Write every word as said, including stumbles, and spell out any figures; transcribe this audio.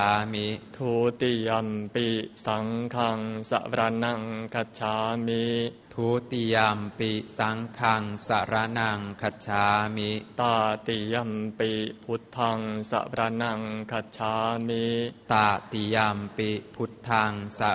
ามิทุติยัมปิสังฆังสรณังคัจฉามิทุติยัมปิสังฆังสรณังคัจฉามิตาติยัมปิพุทธังสรณังคัจฉามิตาติยัมปิพุทธังส